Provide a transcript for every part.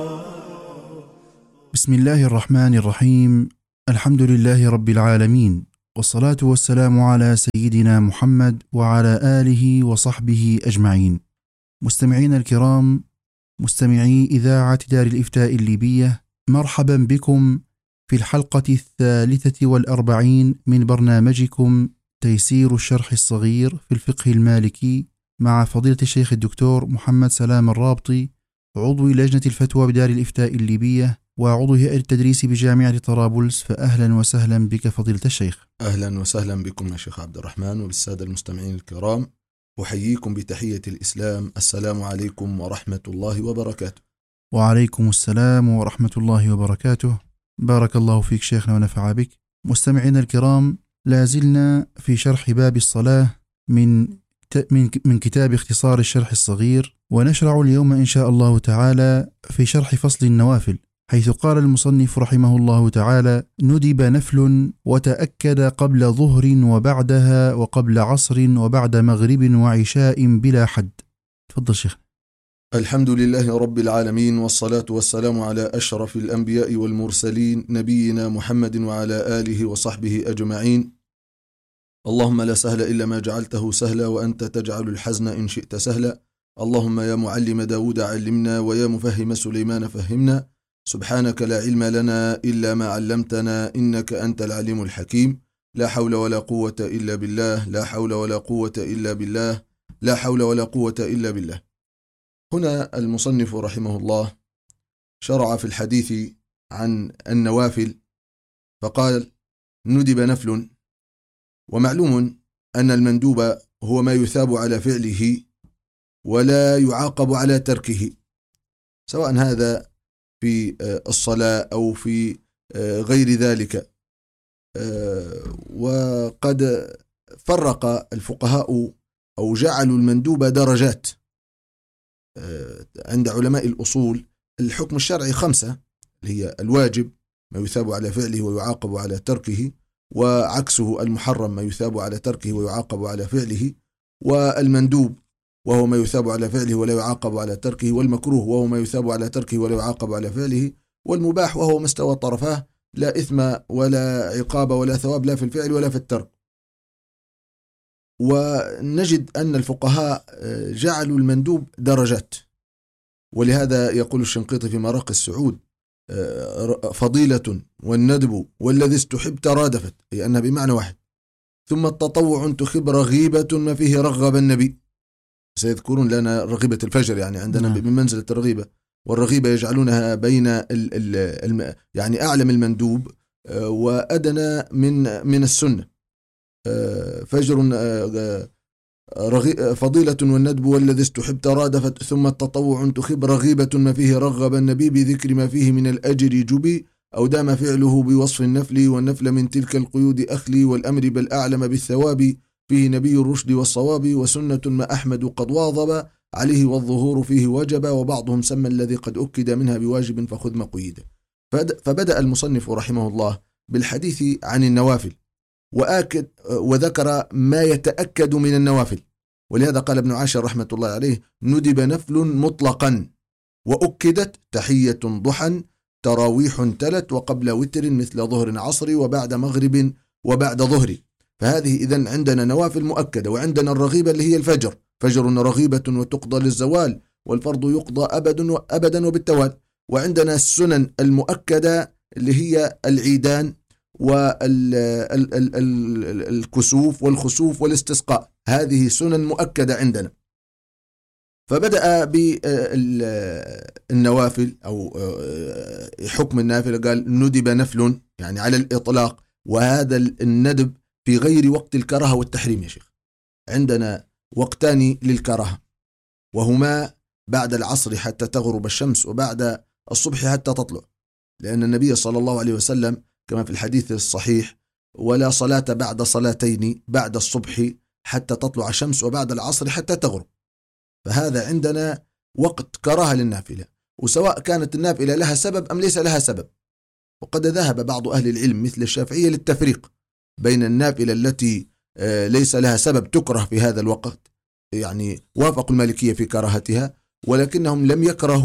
بسم الله الرحمن الرحيم. الحمد لله رب العالمين، والصلاة والسلام على سيدنا محمد وعلى آله وصحبه أجمعين. مستمعين الكرام، مستمعي إذاعة دار الإفتاء الليبية، مرحبا بكم في الحلقة 43 من برنامجكم تيسير الشرح الصغير في الفقه المالكي مع فضيلة الشيخ الدكتور محمد سلام الرابطي، عضو لجنة الفتوى بدار الإفتاء الليبية وعضو هيئة التدريس بجامعة طرابلس. فأهلا وسهلا بك فضيلة الشيخ. أهلا وسهلا بكم يا شيخ عبد الرحمن وبالسادة المستمعين الكرام، أحييكم بتحية الإسلام. السلام عليكم ورحمة الله وبركاته. وعليكم السلام ورحمة الله وبركاته. بارك الله فيك شيخنا ونفع بك. مستمعينا الكرام، لازلنا في شرح باب الصلاة من كتاب اختصار الشرح الصغير، ونشرع اليوم إن شاء الله تعالى في شرح فصل النوافل، حيث قال المصنف رحمه الله تعالى: ندب نفل وتأكد قبل ظهر وبعدها وقبل عصر وبعد مغرب وعشاء بلا حد. تفضل شيخ. الحمد لله رب العالمين، والصلاة والسلام على أشرف الأنبياء والمرسلين نبينا محمد وعلى آله وصحبه أجمعين. اللهم لا سهل إلا ما جعلته سهلا، وأنت تجعل الحزن إن شئت سهلا. اللهم يا معلم داود علمنا، ويا مفهم سليمان فهمنا. سبحانك لا علم لنا إلا ما علمتنا، إنك أنت العليم الحكيم. لا حول ولا قوة إلا بالله، لا حول ولا قوة إلا بالله، لا حول ولا قوة إلا بالله. هنا المصنف رحمه الله شرع في الحديث عن النوافل، فقال: ندب نفل. ومعلوم أن المندوب هو ما يثاب على فعله ولا يعاقب على تركه، سواء هذا في الصلاة أو في غير ذلك. وقد فرق الفقهاء أو جعلوا المندوب درجات. عند علماء الأصول الحكم الشرعي 5، اللي هي الواجب ما يثاب على فعله ويعاقب على تركه، وعكسه المحرم ما يثاب على تركه ويعاقب على فعله، والمندوب وهو ما يثاب على فعله ولا يعاقب على تركه، والمكروه وهو ما يثاب على تركه ولا يعاقب على فعله، والمباح وهو ما استوى طرفاه، لا إثم ولا عقاب ولا ثواب لا في الفعل ولا في الترك. ونجد أن الفقهاء جعلوا المندوب درجات، ولهذا يقول الشنقيطي في مراقي السعود: فضيلة والندب والذي استحب ترادفت، أي أنها بمعنى واحد. ثم التطوع تخب رغيبة ما فيه رغب النبي. سيذكرون لنا رغيبة الفجر، يعني عندنا من منزلة الرغيبة، والرغيبة يجعلونها بين يعني أعلى من المندوب وأدنى من السنة. فجر فضيلة والندب والذي استحب ترادفت. ثم التطوع تخب رغيبة ما فيه رغب النبي بذكر ما فيه من الأجر جبي، أو دام فعله بوصف النفل، والنفل من تلك القيود أخلي، والأمر بل أعلم بالثواب فيه نبي الرشد والصواب، وسنة ما أحمد قد واظب عليه والظهور فيه وجب، وبعضهم سمى الذي قد أكد منها بواجب فخذ ما قيد. فبدأ المصنف رحمه الله بالحديث عن النوافل، وذكر ما يتأكد من النوافل. ولهذا قال ابن عاشر رحمة الله عليه: ندب نفل مطلقا، وأكدت تحية ضحى، تراويح تلت، وقبل وتر مثل ظهر عصر، وبعد مغرب وبعد ظهر. فهذه إذن عندنا نوافل مؤكدة. وعندنا الرغيبة اللي هي الفجر، فجر رغيبة وتقضى للزوال، والفرض يقضى أبدا وبالتوالي. وعندنا السنن المؤكدة اللي هي العيدان والكسوف والخسوف والاستسقاء، هذه سنن مؤكدة عندنا. فبدأ بالنوافل أو حكم النافلة، قال: ندب نفل، يعني على الإطلاق. وهذا الندب في غير وقت الكراهة والتحريم يا شيخ. عندنا وقتان للكراهة، وهما بعد العصر حتى تغرب الشمس، وبعد الصبح حتى تطلع، لأن النبي صلى الله عليه وسلم كما في الحديث الصحيح: ولا صلاة بعد صلاتين، بعد الصبح حتى تطلع الشمس، وبعد العصر حتى تغرب. فهذا عندنا وقت كراهة للنافلة، وسواء كانت النافلة لها سبب أم ليس لها سبب. وقد ذهب بعض أهل العلم مثل الشافعية للتفريق بين النافلة التي ليس لها سبب تكره في هذا الوقت، يعني وافقوا المالكية في كراهتها، ولكنهم لم يكرهوا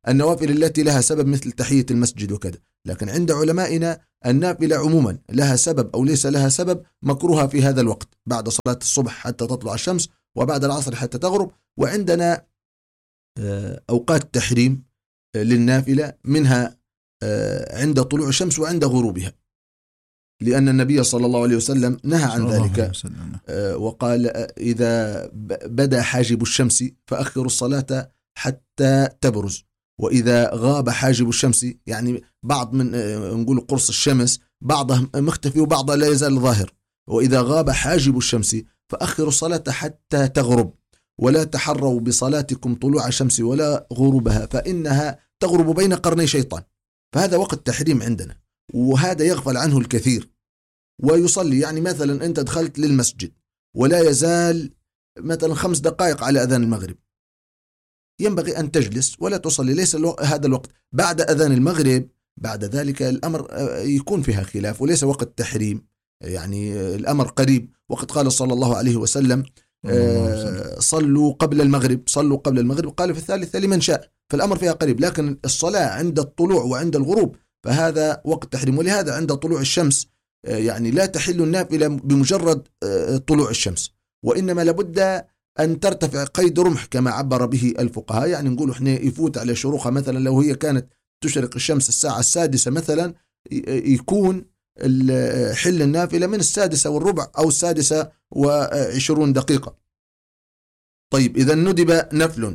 النوافل التي لها سبب مثل تحية المسجد وكذا. لكن عند علمائنا النافلة عموما لها سبب أو ليس لها سبب مكروهة في هذا الوقت، بعد صلاة الصبح حتى تطلع الشمس، وبعد العصر حتى تغرب. وعندنا أوقات تحريم للنافلة، منها عند طلوع الشمس وعند غروبها، لأن النبي صلى الله عليه وسلم نهى عن ذلك وقال: إذا بدا حاجب الشمس فأخروا الصلاة حتى تبرز، وإذا غاب حاجب الشمس، يعني بعض من نقول قرص الشمس بعضه مختفي وبعضه لا يزال ظاهر، وإذا غاب حاجب الشمس فأخروا الصلاة حتى تغرب، ولا تحروا بصلاتكم طلوع الشمس ولا غروبها فإنها تغرب بين قرني شيطان. فهذا وقت تحريم عندنا، وهذا يغفل عنه الكثير ويصلي. يعني مثلا أنت دخلت للمسجد ولا يزال مثلا 5 دقائق على أذان المغرب، ينبغي أن تجلس ولا تصلي، ليس هذا الوقت. بعد أذان المغرب بعد ذلك الأمر يكون فيها خلاف، وليس وقت تحريم، يعني الأمر قريب. وقد قال صلى الله عليه وسلم: صلوا قبل المغرب، صلوا قبل المغرب، قال في الثالثة لمن شاء. فالأمر فيها قريب. لكن الصلاة عند الطلوع وعند الغروب فهذا وقت تحريم. ولهذا عند طلوع الشمس يعني لا تحل النافلة بمجرد طلوع الشمس، وإنما لابد أن ترتفع قيد رمح كما عبر به الفقهاء. يعني نقول إحنا يفوت على شروقها، مثلا لو هي كانت تشرق الشمس الساعة 6 مثلا، يكون حل النافلة من 6:15 أو 6:20 دقيقة. طيب، إذا ندب نفل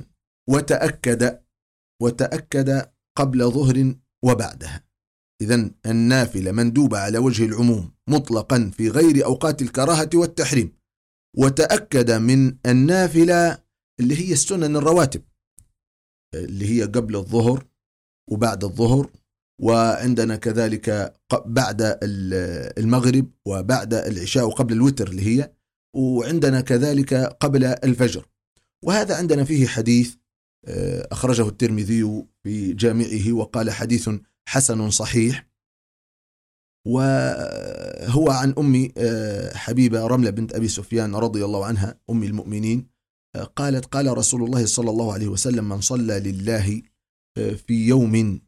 وتأكد قبل ظهر وبعدها. إذن النافلة مندوبة على وجه العموم مطلقا في غير أوقات الكراهة والتحريم. وتأكد من النافلة اللي هي السنن الرواتب، اللي هي قبل الظهر وبعد الظهر، وعندنا كذلك بعد المغرب وبعد العشاء وقبل الوتر اللي هي، وعندنا كذلك قبل الفجر. وهذا عندنا فيه حديث أخرجه الترمذي في جامعه وقال: حديث حسن صحيح. وهو عن أم حبيبة رملة بنت أبي سفيان رضي الله عنها أم المؤمنين، قالت: قال رسول الله صلى الله عليه وسلم: من صلى لله في يوم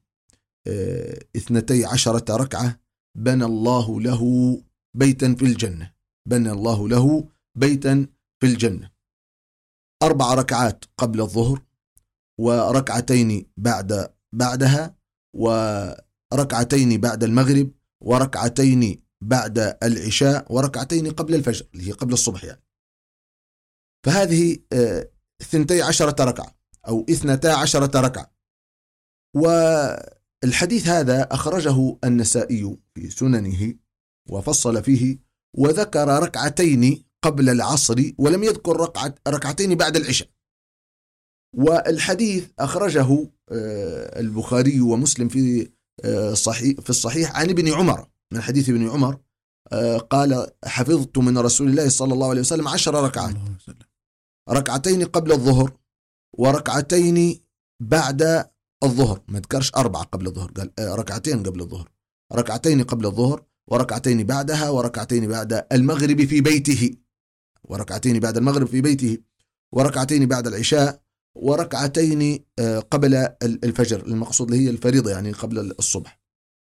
12 ركعة بنى الله له بيتا في الجنة، بنى الله له بيتا في الجنة. 4 ركعات قبل الظهر، وركعتين بعدها، وركعتين بعد المغرب، وركعتين بعد العشاء، وركعتين قبل الفجر اللي هي قبل الصبح يعني. فهذه 12 ركعة أو 12 ركعة. والحديث هذا أخرجه النسائي في سننه وفصل فيه، وذكر ركعتين قبل العصر ولم يذكر ركعتين بعد العشاء. والحديث أخرجه البخاري ومسلم في الصحيح عن ابن عمر، من حديث ابن عمر قال: حفظت من رسول الله صلى الله عليه وسلم 10 ركعات، ركعتين قبل الظهر وركعتين بعد الظهر. ما ذكرش 4 قبل الظهر، قال ركعتين قبل الظهر، ركعتين قبل الظهر، وركعتين بعدها، وركعتين بعد المغرب في بيته، وركعتين بعد المغرب في بيته، وركعتين بعد العشاء، وركعتين قبل الفجر، المقصود اللي هي الفريضة يعني قبل الصبح.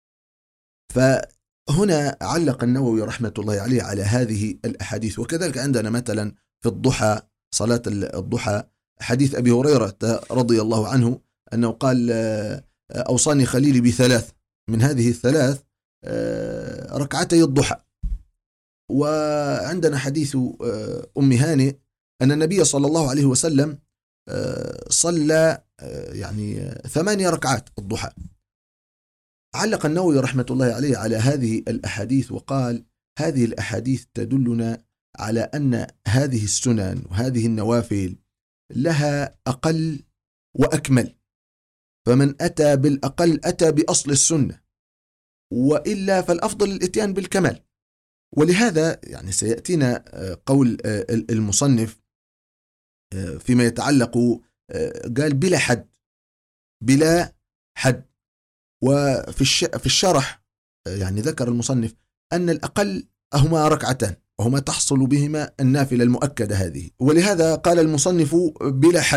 فهنا علق النووي رحمة الله عليه على هذه الأحاديث. وكذلك عندنا مثلا في الضحى، صلاة الضحى، حديث أبي هريرة رضي الله عنه أنه قال: أوصاني خليلي ب3، من هذه ال3 ركعتي الضحى. وعندنا حديث أم هانئ أن النبي صلى الله عليه وسلم صلى يعني 8 ركعات الضحى. علق النووي رحمة الله عليه على هذه الأحاديث وقال: هذه الأحاديث تدلنا على أن هذه السنن وهذه النوافل لها أقل وأكمل، فمن أتى بالأقل أتى بأصل السنة، وإلا فالأفضل الإتيان بالكمال. ولهذا يعني سيأتينا قول المصنف فيما يتعلق، قال: بلا حد، بلا حد. وفي الشرح يعني ذكر المصنف أن الأقل هما ركعتان، وهما تحصل بهما النافلة المؤكدة هذه. ولهذا قال المصنف: بلا حد،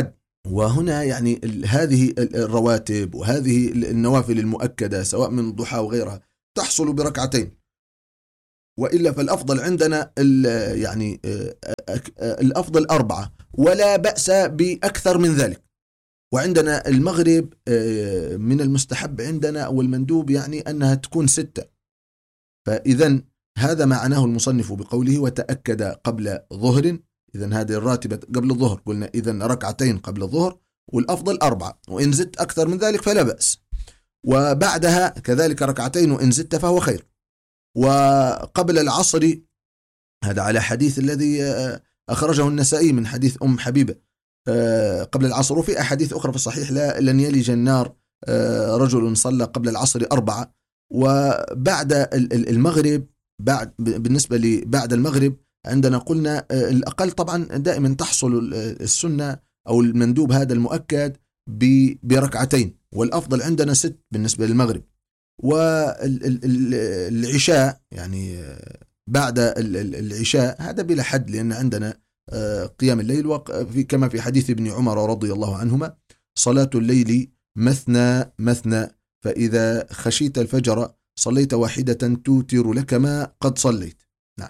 وهنا يعني هذه الرواتب وهذه النوافل المؤكدة سواء من الضحى وغيرها تحصل بركعتين، وإلا فالأفضل عندنا يعني الأفضل 4 ولا بأس بأكثر من ذلك. وعندنا المغرب من المستحب عندنا أو المندوب يعني أنها تكون 6. فإذا هذا ما معناه المصنف بقوله وتأكد قبل ظهر. إذا هذه الراتبة قبل الظهر قلنا إذا ركعتين قبل الظهر، والأفضل 4، وإن زدت أكثر من ذلك فلا بأس، وبعدها كذلك ركعتين وإن زدت فهو خير. وقبل العصر هذا على حديث الذي أخرجه النسائي من حديث أم حبيبة قبل العصر، وفي أحاديث أخرى في الصحيح لن يلج النار رجل صلى قبل العصر 4. وبعد المغرب بالنسبة بعد المغرب عندنا قلنا الأقل طبعا دائما تحصل السنة أو المندوب هذا المؤكد بركعتين، والأفضل عندنا 6 بالنسبة للمغرب. والعشاء يعني بعد العشاء هذا بلا حد، لأن عندنا قيام الليل كما في حديث ابن عمر رضي الله عنهما صلاة الليل مثنى مثنى، فإذا خشيت الفجر صليت واحدة توتر لك ما قد صليت. نعم.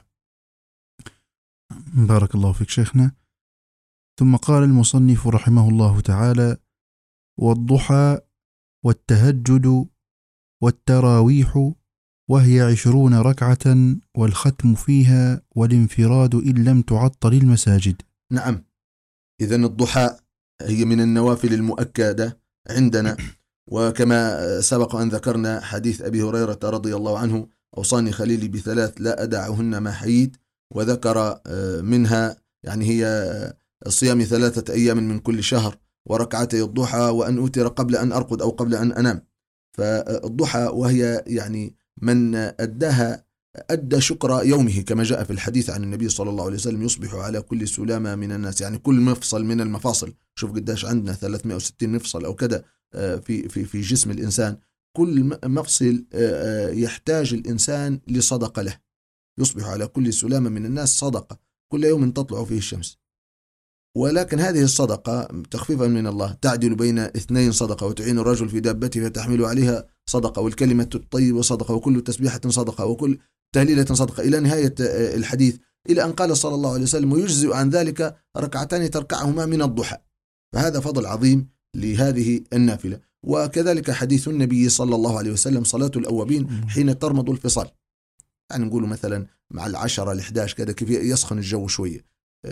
بارك الله فيك شيخنا. ثم قال المصنف رحمه الله تعالى: والضحى والتهجد والتراويح وهي 20 ركعة والختم فيها والانفراد إن لم تعطل المساجد. نعم. إذن الضحى هي من النوافل المؤكدة عندنا، وكما سبق أن ذكرنا حديث أبي هريرة رضي الله عنه أوصاني خليلي ب3 لا أدعهن ما حييت، وذكر منها يعني هي صيام 3 أيام من كل شهر وركعتي الضحى وأن أوتر قبل أن أرقد أو قبل أن أنام. فالضحى وهي يعني من أداها أدى شكر يومه، كما جاء في الحديث عن النبي صلى الله عليه وسلم يصبح على كل سلامة من الناس، يعني كل مفصل من المفاصل، شوف قداش عندنا 360 مفصل أو كذا في جسم الإنسان، كل مفصل يحتاج الإنسان لصدقة له، يصبح على كل سلامة من الناس صدقة كل يوم تطلع فيه الشمس. ولكن هذه الصدقة تخفيفا من الله تعدل بين 2 صدقة، وتعين الرجل في دابته فتحمل عليها صدقة، والكلمة الطيبة صدقة، وكل تسبيحة صدقة، وكل تهليلة صدقة، إلى نهاية الحديث، إلى أن قال صلى الله عليه وسلم ويجزئ عن ذلك 2 تركعهما من الضحى. فهذا فضل عظيم لهذه النافلة. وكذلك حديث النبي صلى الله عليه وسلم صلاة الأوابين حين ترمض الفصال، يعني نقول مثلا مع 10 11 كذا كيف يسخن الجو شوية.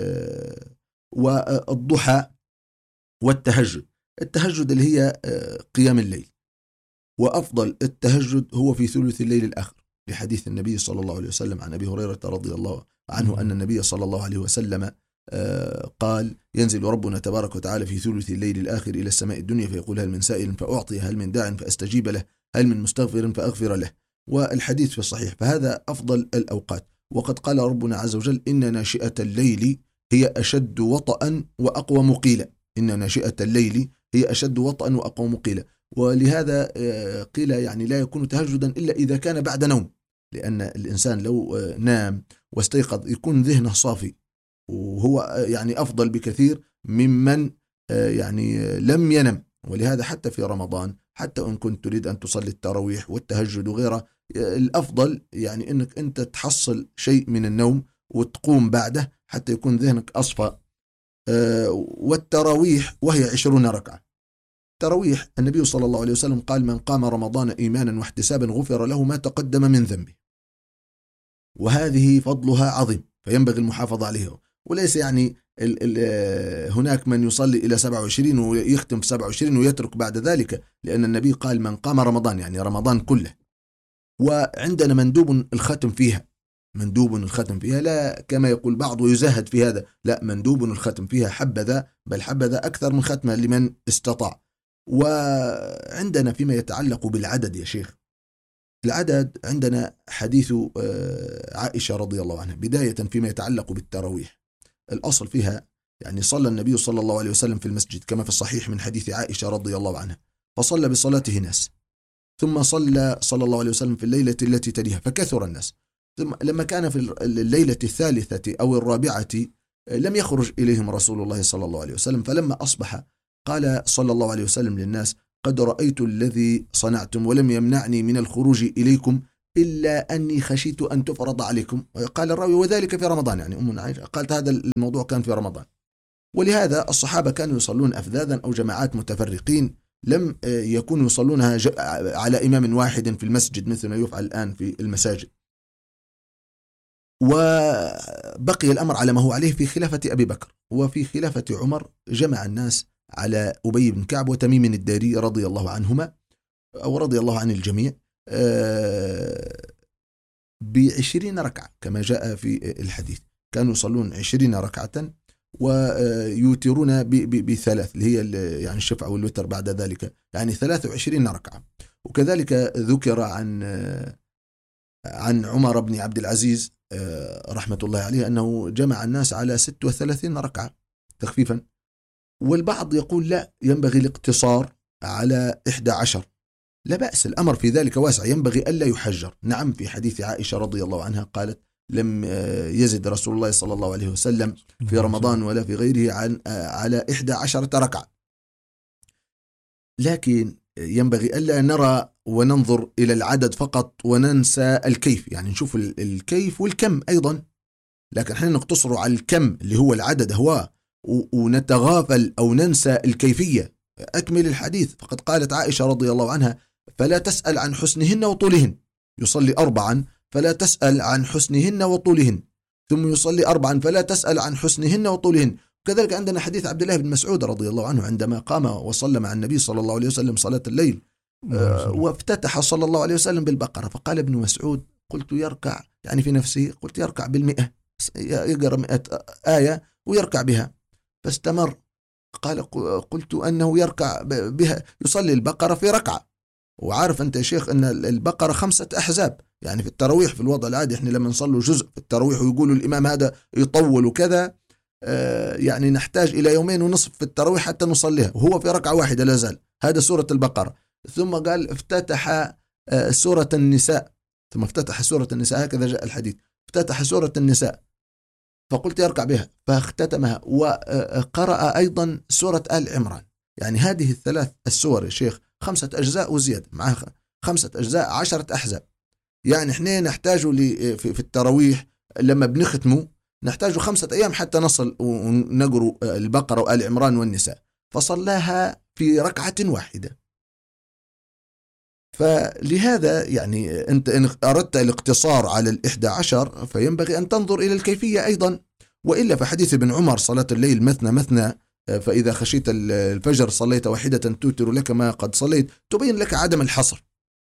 والضحى والتهجد، التهجد اللي هي قيام الليل، وأفضل التهجد هو في ثلث الليل الآخر، لحديث النبي صلى الله عليه وسلم عن أبي هريرة رضي الله عنه أن النبي صلى الله عليه وسلم قال ينزل ربنا تبارك وتعالى في ثلث الليل الآخر إلى السماء الدنيا فيقول هل من سائل فأعطي، هل من داع فأستجيب له، هل من مستغفر فأغفر له. والحديث في الصحيح، فهذا أفضل الأوقات. وقد قال ربنا عز وجل إن ناشئة الليل هي أشد وطئا وأقوى مقيلا، إن ناشئة الليل هي أشد وطئا وأقوى مقيلا. ولهذا قيل يعني لا يكون تهجدا إلا إذا كان بعد نوم، لأن الإنسان لو نام واستيقظ يكون ذهنه صافي، وهو يعني أفضل بكثير ممن يعني لم ينم. ولهذا حتى في رمضان، حتى إن كنت تريد أن تصلي التراويح والتهجد وغيره، الأفضل يعني أنك أنت تحصل شيء من النوم وتقوم بعده حتى يكون ذهنك أصفى. والتراويح وهي 20 ركعة. تراويح النبي صلى الله عليه وسلم قال من قام رمضان إيمانا واحتسابا غفر له ما تقدم من ذنبه، وهذه فضلها عظيم، فينبغي المحافظة عليها. وليس يعني هناك من يصلي إلى 27 ويختم في 27 ويترك بعد ذلك، لأن النبي قال من قام رمضان يعني رمضان كله. وعندنا مندوب الختم فيها، مندوب الختم فيها، لا كما يقول بعض ويزهد في هذا، لا، مندوب الختم فيها حبذا، بل حبذا أكثر من ختمة لمن استطاع. وعندنا فيما يتعلق بالعدد يا شيخ، العدد عندنا حديث عائشة رضي الله عنها بداية فيما يتعلق بالتراويح. الأصل فيها يعني صلى النبي صلى الله عليه وسلم في المسجد كما في الصحيح من حديث عائشة رضي الله عنها، فصلى بصلاته ناس، ثم صلى الله عليه وسلم في الليلة التي تليها فكثر الناس، ثم لما كان في الليلة 3 أو 4 لم يخرج إليهم رسول الله صلى الله عليه وسلم، فلما أصبح قال صلى الله عليه وسلم للناس: قد رأيت الذي صنعتم ولم يمنعني من الخروج إليكم إلا أني خشيت أن تفرض عليكم. قال الراوي: وذلك في رمضان. يعني أم عائشة قالت هذا الموضوع كان في رمضان. ولهذا الصحابة كانوا يصلون أفذاذا أو جماعات متفرقين، لم يكونوا يصلونها على إمام واحد في المسجد مثل ما يفعل الآن في المساجد. وبقي الأمر على ما هو عليه في خلافة أبي بكر. وفي خلافة عمر جمع الناس على أبي بن كعب وتميم الداري رضي الله عنهما أو رضي الله عن الجميع ب20 ركعة كما جاء في الحديث. كانوا يصلون 20 ركعة ويوترون بثلاث، اللي هي يعني الشفع والوتر بعد ذلك، يعني 23 ركعة. وكذلك ذكر عن عمر بن عبد العزيز رحمة الله عليه أنه جمع الناس على 36 ركعة تخفيفا. والبعض يقول لا، ينبغي الاقتصار على 11. لا بأس، الأمر في ذلك واسع، ينبغي ألا يحجر. نعم، في حديث عائشة رضي الله عنها قالت: لم يزد رسول الله صلى الله عليه وسلم في رمضان ولا في غيره على 11 ركعة. لكن ينبغي ألا نرى وننظر إلى العدد فقط وننسى الكيف، يعني نشوف الكيف والكم أيضا، لكن احنا نقتصر على الكم اللي هو العدد هو، ونتغافل أو ننسى الكيفية. أكمل الحديث، فقد قالت عائشة رضي الله عنها: فلا تسأل عن حسنهن وطولهن. يصلي 4 فلا تسأل عن حسنهن وطولهن، ثم يصلي 4 فلا تسأل عن حسنهن وطولهن. كذلك عندنا حديث عبد الله بن مسعود رضي الله عنه عندما قام وصلى مع النبي صلى الله عليه وسلم صلاة الليل، وافتتح صلى الله عليه وسلم بالبقرة، فقال ابن مسعود: قلت يركع، يعني في نفسه قلت يركع 100، يقرأ 100 آية ويركع بها. فاستمر، قال: قلت أنه يركع بها، يصلي البقرة في ركعة. وعارف أنت يا شيخ أن البقرة 5 أحزاب، يعني في التراويح في الوضع العادي إحنا لما نصلوا جزء في التراويح ويقولوا الإمام هذا يطول وكذا، يعني نحتاج إلى 2.5 في التراويح حتى نصليها، وهو في ركعة واحدة لا زال. هذا سورة البقرة. ثم قال: افتتح سورة النساء، ثم افتتح سورة النساء، هكذا جاء الحديث، افتتح سورة النساء، فقلت يركع بها فاختتمها، وقرأ أيضا سورة آل عمران. يعني هذه الثلاث السور يا شيخ 5 أجزاء وزيادة، معها 5 أجزاء 10 أحزاب. يعني احنا نحتاج في التراويح لما بنختمه نحتاج 5 أيام حتى نصل ونقرأ البقرة وآل عمران والنساء، فصلاها في ركعة واحدة. فلهذا يعني أنت إن أردت الاقتصار على 11 فينبغي أن تنظر إلى الكيفية أيضا، وإلا فحديث ابن عمر: صلاة الليل مثنى مثنى، فإذا خشيت الفجر صليت واحدة توتر لك ما قد صليت، تبين لك عدم الحصر.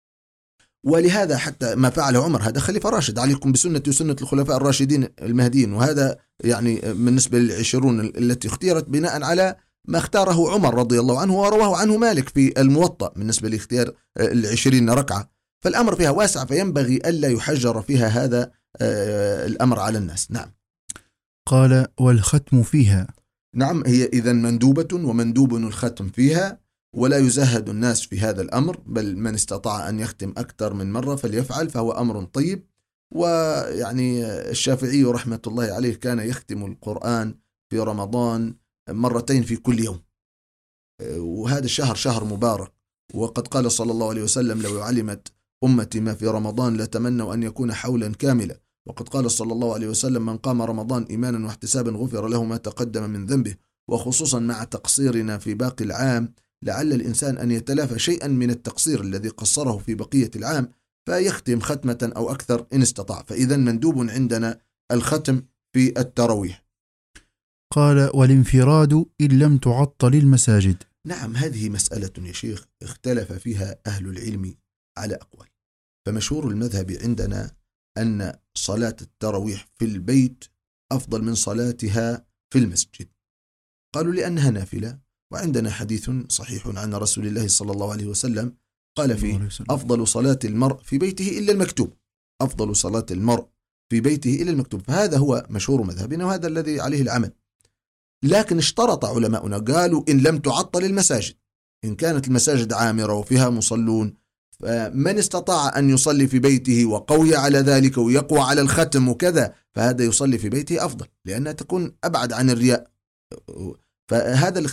ولهذا حتى ما فعله عمر، هذا خليفة راشد: عليكم بسنتي وسنة الخلفاء الراشدين المهديين. وهذا يعني بالنسبة لل20 التي اختيرت بناء على ما اختاره عمر رضي الله عنه ورواه عنه مالك في الموطأ بالنسبة لاختيار 20 ركعة. فالأمر فيها واسع، فينبغي ألا يحجر فيها هذا الأمر على الناس. نعم. قال: والختم فيها. نعم، هي إذن مندوبة، ومندوب الختم فيها، ولا يزهد الناس في هذا الأمر، بل من استطاع أن يختم أكثر من مرة فليفعل، فهو أمر طيب. ويعني الشافعي رحمة الله عليه كان يختم القرآن في رمضان 2 في كل يوم، وهذا الشهر شهر مبارك. وقد قال صلى الله عليه وسلم: لو علمت أمتي ما في رمضان لتمنوا أن يكون حولا كاملا. وقد قال صلى الله عليه وسلم: من قام رمضان إيمانا واحتسابا غفر له ما تقدم من ذنبه. وخصوصا مع تقصيرنا في باقي العام، لعل الإنسان أن يتلافى شيئا من التقصير الذي قصره في بقية العام، فيختم ختمة أو أكثر إن استطاع. فإذا مندوب عندنا الختم في التراويح. قال: والانفراد إن لم تعطل المساجد. نعم، هذه مسألة يا شيخ اختلف فيها أهل العلم على أقوال. فمشهور المذهب عندنا أن صلاة التراويح في البيت أفضل من صلاتها في المسجد. قالوا لأنها نافلة، وعندنا حديث صحيح عن رسول الله صلى الله عليه وسلم قال فيه: أفضل صلاة المرء في بيته إلا المكتوب، أفضل صلاة المرء في بيته إلا المكتوب. فهذا هو مشهور مذهبنا، وهذا الذي عليه العمل. لكن اشترط علماؤنا، قالوا: إن لم تعطل المساجد، إن كانت المساجد عامرة وفيها مصلون، فمن استطاع أن يصلي في بيته وقوي على ذلك ويقوى على الختم وكذا، فهذا يصلي في بيته أفضل، لأنها تكون أبعد عن الرياء. فهذا الاختيار.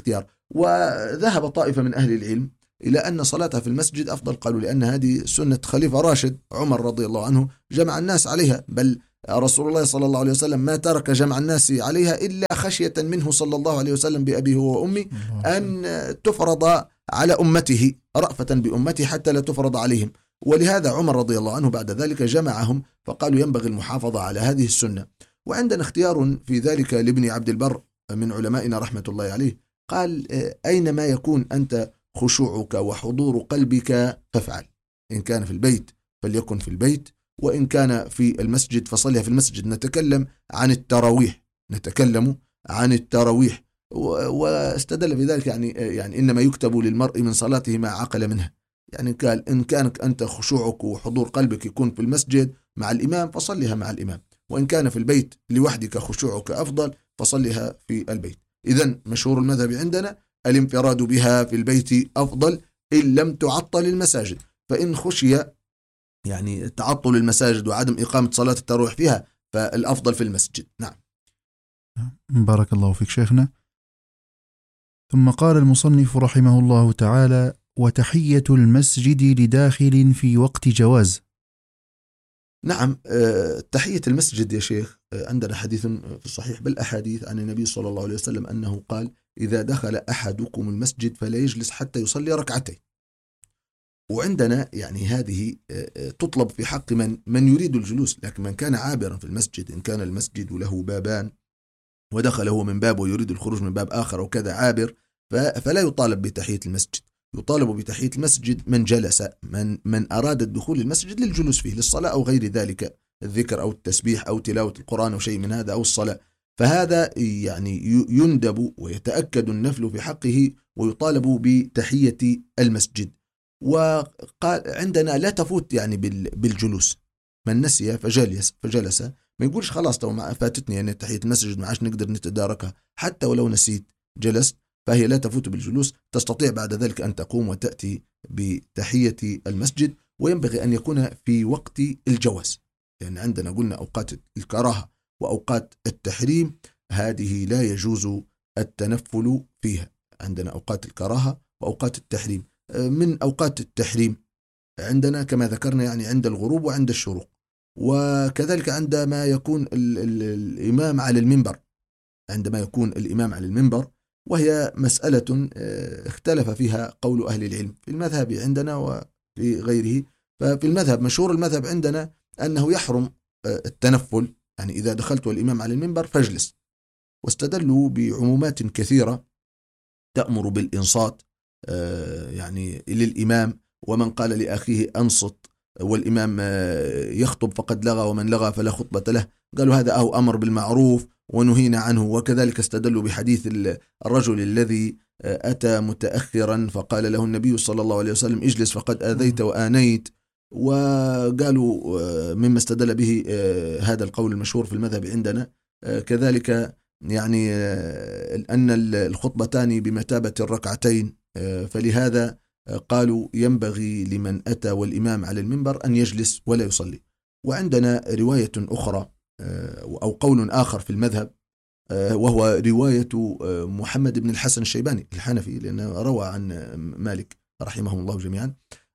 وذهب طائفة من أهل العلم إلى أن صلاتها في المسجد أفضل، قالوا لأن هذه سنة خليفة راشد عمر رضي الله عنه جمع الناس عليها، بل رسول الله صلى الله عليه وسلم ما ترك جمع الناس عليها إلا خشية منه صلى الله عليه وسلم بأبيه وأمي أن تفرض على أمته، رأفة بأمته حتى لا تفرض عليهم. ولهذا عمر رضي الله عنه بعد ذلك جمعهم، فقالوا ينبغي المحافظة على هذه السنة. وعندنا اختيار في ذلك لابن عبد البر من علمائنا رحمة الله عليه، قال أينما يكون أنت خشوعك وحضور قلبك فافعل، إن كان في البيت فليكن في البيت، وإن كان في المسجد فصلها في المسجد. نتكلم عن التراويح واستدل بذلك يعني إنما يكتب للمرء من صلاته ما عقل منها، يعني قال إن كانك أنت خشوعك وحضور قلبك يكون في المسجد مع الإمام فصلها مع الإمام، وإن كان في البيت لوحدك خشوعك أفضل فصلها في البيت. إذن مشهور المذهب عندنا الانفراد بها في البيت أفضل إن لم تعطل المساجد، فإن خشي يعني تعطل المساجد وعدم إقامة صلاة التراويح فيها فالأفضل في المسجد. نعم. بارك الله فيك شيخنا. ثم قال المصنف رحمه الله تعالى: وتحية المسجد لداخل في وقت جواز. نعم، تحية المسجد يا شيخ عندنا حديث في الصحيح بالأحاديث عن النبي صلى الله عليه وسلم أنه قال: إذا دخل أحدكم المسجد فلا يجلس حتى يصلي ركعتين. وعندنا يعني هذه تطلب في حق من يريد الجلوس، لكن من كان عابرا في المسجد، إن كان المسجد له بابان ودخل هو من باب ويريد الخروج من باب آخر وكذا عابر، فلا يطالب بتحية المسجد. يطالب بتحية المسجد من جلس، من أراد الدخول المسجد للجلوس فيه للصلاة أو غير ذلك، الذكر أو التسبيح أو تلاوة القرآن أو شيء من هذا أو الصلاة، فهذا يعني يندب ويتأكد النفل في حقه ويطالب بتحية المسجد. وقال عندنا لا تفوت يعني بالجلوس، من نسي فجلس ما يقولش خلاص تو فاتتني يعني تحية المسجد ما عادش نقدر نتداركها، حتى ولو نسيت جلست فهي لا تفوت بالجلوس، تستطيع بعد ذلك أن تقوم وتأتي بتحية المسجد. وينبغي أن يكون في وقت الجواز، لأن يعني عندنا قلنا أوقات الكراهة وأوقات التحريم، هذه لا يجوز التنفل فيها. عندنا أوقات الكراهة وأوقات التحريم. من أوقات التحريم عندنا كما ذكرنا يعني عند الغروب وعند الشروق، وكذلك عندما يكون الإمام على المنبر، عندما يكون الإمام على المنبر، وهي مسألة اختلف فيها قول أهل العلم في المذهب عندنا وفي غيره. ففي المذهب مشهور المذهب عندنا أنه يحرم التنفل، يعني إذا دخلت والإمام على المنبر فاجلس، واستدلوا بعمومات كثيرة تأمر بالإنصات يعني للإمام، ومن قال لأخيه أنصت والإمام يخطب فقد لغى ومن لغى فلا خطبة له، قالوا هذا أو أمر بالمعروف ونهينا عنه. وكذلك استدلوا بحديث الرجل الذي أتى متأخرا فقال له النبي صلى الله عليه وسلم اجلس فقد آذيت وآنيت، وقالوا مما استدل به هذا القول المشهور في المذهب عندنا كذلك يعني أن الخطبتان بمثابة الركعتين، فلهذا قالوا ينبغي لمن أتى والإمام على المنبر أن يجلس ولا يصلي. وعندنا رواية أخرى أو قول آخر في المذهب، وهو رواية محمد بن الحسن الشيباني الحنفي، لأنه روى عن مالك رحمه الله جميعا،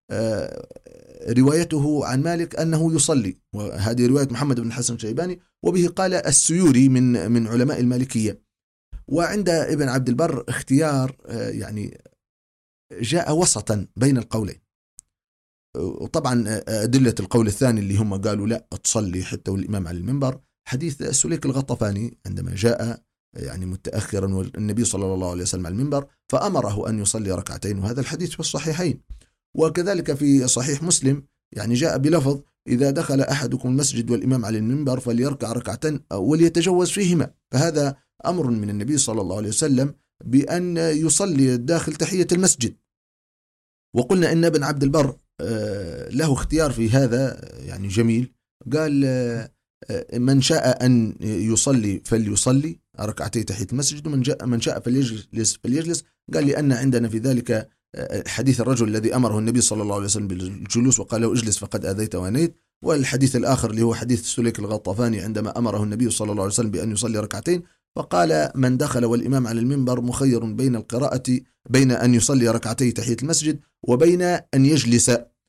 روايته عن مالك أنه يصلي، وهذه رواية محمد بن الحسن الشيباني، وبه قال السيوري من علماء المالكية. وعند ابن عبد البر اختيار يعني جاء وسطا بين القولين. وطبعا أدلة القول الثاني اللي هم قالوا لا تصلي حتى والإمام على المنبر حديث سليك الغطفاني عندما جاء يعني متأخرا والنبي صلى الله عليه وسلم على المنبر فأمره أن يصلي ركعتين، وهذا الحديث في الصحيحين. وكذلك في صحيح مسلم يعني جاء بلفظ إذا دخل أحدكم المسجد والإمام على المنبر فليركع ركعتين وليتجوز فيهما، فهذا أمر من النبي صلى الله عليه وسلم بأن يصلي داخل تحية المسجد. وقلنا إن ابن عبد البر له اختيار في هذا يعني جميل، قال من شاء أن يصلي فليصلي ركعتي تحية المسجد، ومن شاء فليجلس. قال لأن عندنا في ذلك حديث الرجل الذي أمره النبي صلى الله عليه وسلم بالجلوس وقال له اجلس فقد آذيت وانيت، والحديث الآخر اللي هو حديث سليك الغطفاني عندما أمره النبي صلى الله عليه وسلم بأن يصلي ركعتين. فقال من دخل والإمام على المنبر مخير بين القراءة، بين أن يصلي ركعتي تحية المسجد وبين أن يجلس.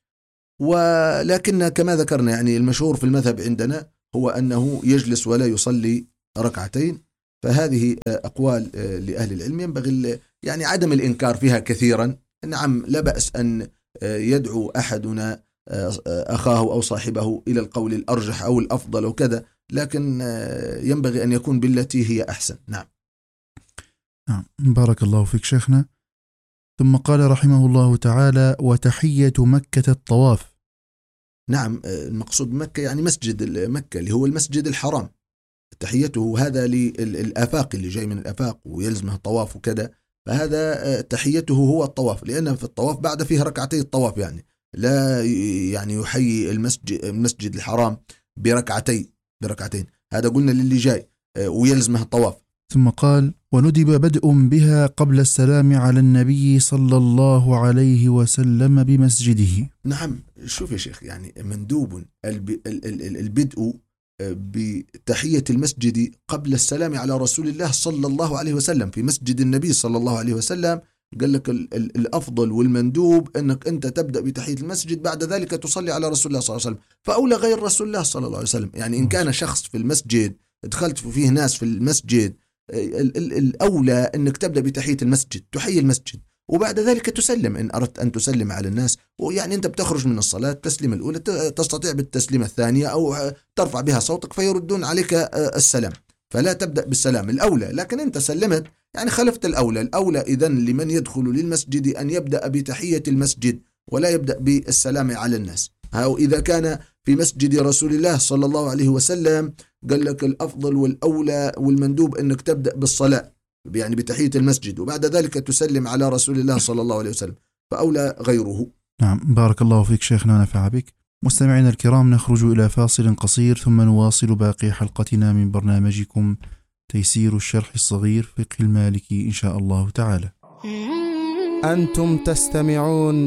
ولكن كما ذكرنا يعني المشهور في المذهب عندنا هو أنه يجلس ولا يصلي ركعتين. فهذه أقوال لأهل العلم ينبغي يعني عدم الإنكار فيها كثيرا. نعم لا بأس أن يدعو أحدنا أخاه أو صاحبه إلى القول الأرجح أو الأفضل وكذا، لكن ينبغي أن يكون بالتي هي أحسن. نعم. بارك الله فيك شيخنا. ثم قال رحمه الله تعالى: وتحية مكة الطواف. نعم، المقصود بمكة يعني مسجد مكة اللي هو المسجد الحرام، تحيته هذا للآفاق اللي جاي من الآفاق ويلزمه الطواف وكذا، فهذا تحيته هو الطواف، لأن في الطواف بعد فيه ركعتي الطواف، يعني لا يعني يحيي المسجد الحرام بركعتين، هذا قلنا للي جاي ويلزمه الطواف. ثم قال: وندب بدء بها قبل السلام على النبي صلى الله عليه وسلم بمسجده. نعم، شوف يا شيخ، يعني مندوب البدء بتحية المسجد قبل السلام على رسول الله صلى الله عليه وسلم في مسجد النبي صلى الله عليه وسلم. قال لك الأفضل والمندوب أنك أنت تبدأ بتحية المسجد، بعد ذلك تصلي على رسول الله صلى الله عليه وسلم، فأولى غير رسول الله صلى الله عليه وسلم. يعني إن كان شخص في المسجد دخلت فيه ناس في المسجد، الأولى أنك تبدأ بتحية المسجد، تحيي المسجد، وبعد ذلك تسلم إن أردت أن تسلم على الناس. ويعني أنت بتخرج من الصلاة التسليمة الأولى تستطيع بالتسليمة الثانية أو ترفع بها صوتك فيردون عليك السلام، فلا تبدأ بالسلام الأولى. لكن أنت سلمت يعني خلفت الأولى إذن لمن يدخل للمسجد أن يبدأ بتحية المسجد ولا يبدأ بالسلام على الناس. أو إذا كان في مسجد رسول الله صلى الله عليه وسلم قال لك الأفضل والأولى والمندوب أنك تبدأ بالصلاة يعني بتحية المسجد وبعد ذلك تسلم على رسول الله صلى الله عليه وسلم، فأولى غيره. نعم، بارك الله فيك شيخنا ونفع بك. مستمعينا الكرام، نخرج إلى فاصل قصير ثم نواصل باقي حلقتنا من برنامجكم تيسير الشرح الصغير فقه المالكي إن شاء الله تعالى. أنتم تستمعون